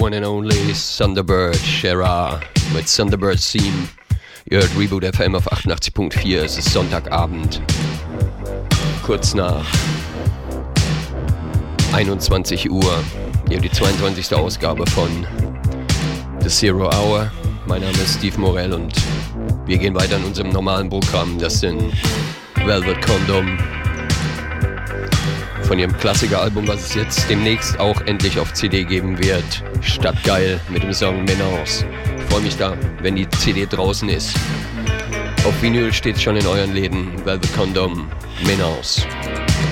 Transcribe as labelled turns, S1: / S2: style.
S1: one and only Thunderbird Gerard mit Thunderbird Theme. Ihr hört Reboot FM auf 88.4, es ist Sonntagabend, kurz nach 21 Uhr. Hier die 22. Ausgabe von The Zero Hour. Mein Name ist Steve Morell und wir gehen weiter in unserem normalen Programm. Das sind Velvet Condom von ihrem Klassikeralbum, was es jetzt demnächst auch endlich auf CD geben wird. Stadtgeil mit dem Song Menace. Ich freue mich da, wenn die CD draußen ist. Auf Vinyl steht schon in euren Läden. Velvet Condom, Menace.